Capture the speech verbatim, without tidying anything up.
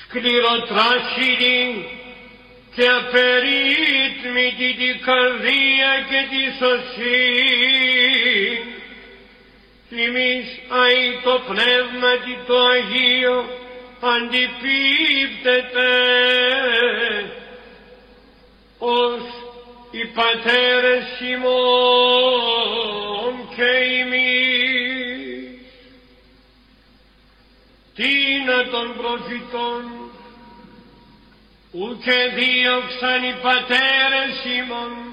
σκληροτράχυλη και απερίτμητη την καρδία και τη σωσή. Εμείς αεί το πνεύμα το Αγίο αντιπίπτεται ως οι πατέρες ημών και εμείς. Τίνα των προφητών ουκ εδίωξαν οι πατέρες ημών